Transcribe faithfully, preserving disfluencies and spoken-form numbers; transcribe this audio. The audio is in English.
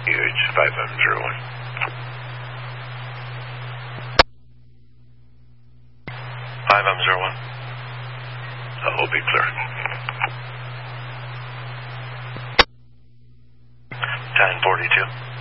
U H five M zero one. five M zero one. Uh, we'll be clear. ten forty-two.